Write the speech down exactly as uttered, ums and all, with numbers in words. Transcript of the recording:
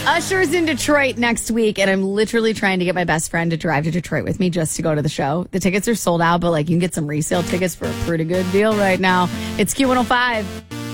Usher's in Detroit next week, and I'm literally trying to get my best friend to drive to Detroit with me just to go to the show. The tickets are sold out, but like you can get some resale tickets for a pretty good deal right now. It's Q one oh five.